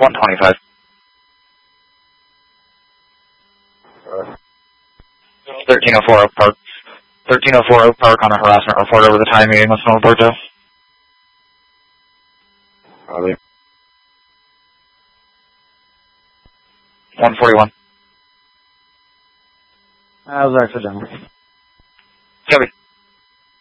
125. 1304 Oak Park. 1304 Oak Park on a harassment report over the time meeting with Snowboard Joe. 141. I was accidental. Copy.